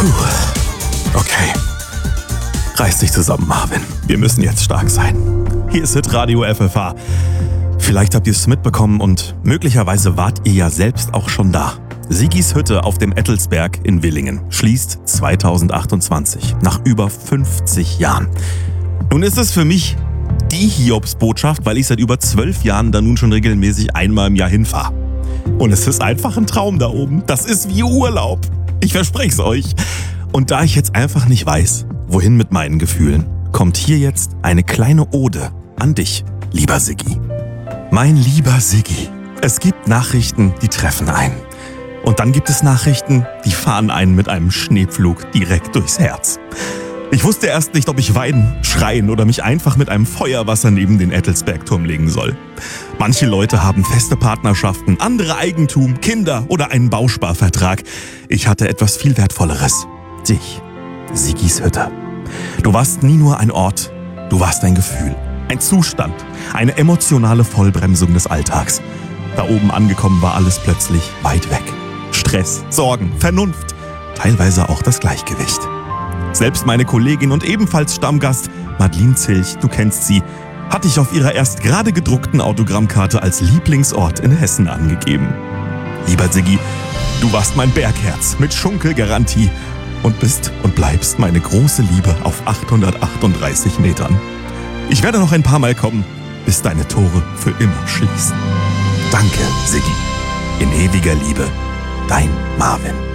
Okay. Reiß dich zusammen, Marvin. Wir müssen jetzt stark sein. Hier ist Hitradio FFH. Vielleicht habt ihr es mitbekommen und möglicherweise wart ihr ja selbst auch schon da. Siggis Hütte auf dem Ettelsberg in Villingen schließt 2028, nach über 50 Jahren. Nun ist es für mich die Hiobsbotschaft, weil ich seit über 12 Jahren da nun schon regelmäßig einmal im Jahr hinfahre. Und es ist einfach ein Traum da oben. Das ist wie Urlaub. Ich verspreche es euch. Und da ich jetzt einfach nicht weiß, wohin mit meinen Gefühlen, kommt hier jetzt eine kleine Ode an dich, lieber Siggi. Mein lieber Siggi, es gibt Nachrichten, die treffen ein. Und dann gibt es Nachrichten, die fahren einen mit einem Schneepflug direkt durchs Herz. Ich wusste erst nicht, ob ich weinen, schreien oder mich einfach mit einem Feuerwasser neben den Ettelsbergturm legen soll. Manche Leute haben feste Partnerschaften, andere Eigentum, Kinder oder einen Bausparvertrag. Ich hatte etwas viel Wertvolleres. Dich, Siggis Hütte. Du warst nie nur ein Ort, du warst ein Gefühl, ein Zustand, eine emotionale Vollbremsung des Alltags. Da oben angekommen war alles plötzlich weit weg. Stress, Sorgen, Vernunft, teilweise auch das Gleichgewicht. Selbst meine Kollegin und ebenfalls Stammgast Madeleine Zilch, du kennst sie, hatte ich auf ihrer erst gerade gedruckten Autogrammkarte als Lieblingsort in Hessen angegeben. Lieber Siggi, du warst mein Bergherz mit Schunkelgarantie und bist und bleibst meine große Liebe auf 838 Metern. Ich werde noch ein paar Mal kommen, bis deine Tore für immer schließen. Danke, Siggi. In ewiger Liebe, dein Marvin.